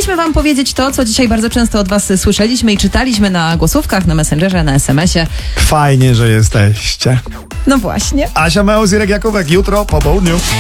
Chcieliśmy wam powiedzieć to, co dzisiaj bardzo często od was słyszeliśmy i czytaliśmy na głosówkach, na Messengerze, na SMS-ie. Fajnie, że jesteście. No właśnie. Asia Meus, Irek Jakubek, jutro po południu.